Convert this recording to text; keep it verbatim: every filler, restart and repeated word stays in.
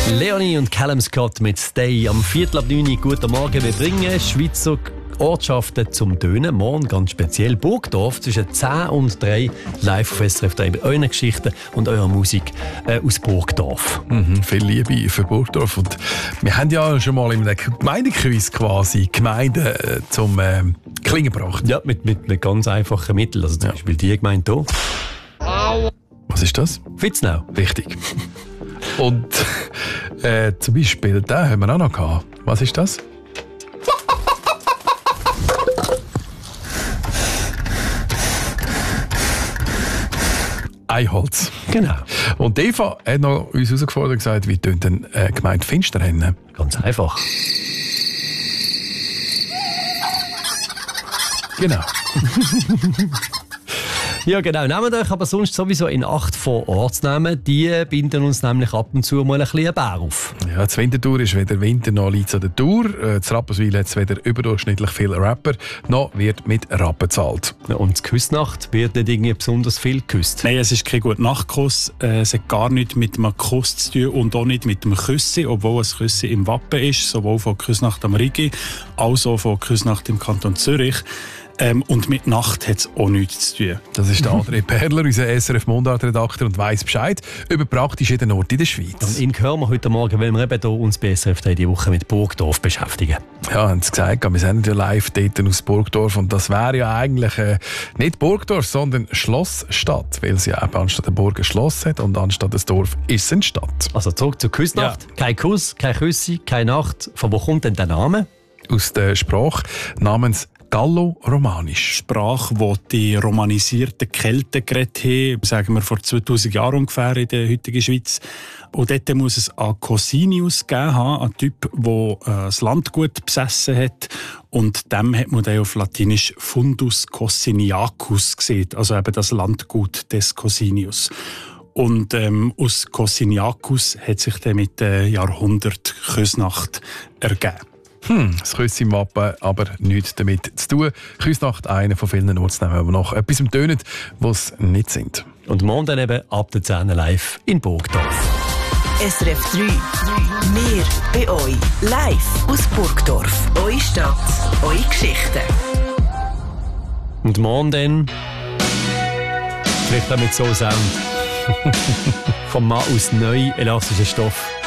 Leonie und Callum Scott mit Stay am Viertel ab neun. Guten Morgen. Wir bringen Schweizer Ortschaften zum Tönen. Morgen ganz speziell Burgdorf zwischen zehn und drei live auf S R F drei mit euren Geschichten und eurer Musik äh, aus Burgdorf. Mhm, viel Liebe für Burgdorf. Und wir haben ja schon mal in einem Gemeindequiz quasi Gemeinden äh, zum äh, Klingen gebracht. Ja, mit, mit, mit ganz einfachen Mitteln. Also zum Ja. Beispiel die Gemeinde hier. Was ist das? Witznau. Richtig. Und äh, zum Beispiel, den haben wir auch noch gehabt. Was ist das? Eiholz. Genau. Und Eva hat noch uns herausgefordert und gesagt, wie tönt denn äh, Gemeinde Finsterhennen? Ganz einfach. Genau. Ja, genau. Nehmt euch aber sonst sowieso in Acht vor Ortsnamen. Die binden uns nämlich ab und zu mal ein bisschen einen Bär auf. Ja, das Winterthur ist weder Winter noch liegt an der Tour. Äh, das Rapperswil hat weder überdurchschnittlich viele Rapper, noch wird mit Rappen gezahlt. Und die Küssnacht wird nicht irgendwie besonders viel geküsst. Nein, es ist kein guter Nachtkuss. Äh, es hat gar nichts mit einem Kuss zu tun und auch nicht mit dem Küssi, obwohl ein Küssi im Wappen ist, sowohl von Küssnacht am Rigi als auch von Küssnacht im Kanton Zürich. Ähm, und mit Nacht hat es auch nichts zu tun. Das ist der André Perler, unser S R F-Mundart-Redakteur, und weiss Bescheid über praktisch jeden Ort in der Schweiz. Und ihn hören wir heute Morgen, weil wir eben hier uns bei S R F drei die Woche mit Burgdorf beschäftigen. Ja, haben sie gesagt, wir sind ja live dort aus Burgdorf und das wäre ja eigentlich äh, nicht Burgdorf, sondern Schlossstadt, weil sie ja eben anstatt der Burg ein Schloss hat und anstatt des Dorf ist es eine Stadt. Also zurück zur Küssnacht. Ja. Kein Kuss, kein Küssi, keine Nacht. Von wo kommt denn der Name? Aus der Sprache namens Gallo-Romanisch. Sprache, die die romanisierten Kelten geredet haben, sagen wir vor zweitausend Jahren ungefähr in der heutigen Schweiz. Und dort muss es einen Cosinius gegeben haben, einen Typ, der äh, das Landgut besessen hat. Und dem hat man dann auf Latinisch Fundus Cosiniacus gesehen, also eben das Landgut des Cosinius. Und ähm, aus Cosiniacus hat sich dann mit den Jahrhunderten Küssnacht ergeben. Hm, das Küssi im Wappen, aber nichts damit zu tun. Küssnacht, einer von vielen Ortsnamen, die noch etwas tönen, was nicht sind. Und morgen dann eben ab der zehn live in Burgdorf. S R F drei. Wir bei euch. Live aus Burgdorf. Eure Stadt, eure Geschichten. Und morgen dann vielleicht auch mit so Sound. Vom Mann aus neu elastischen Stoff.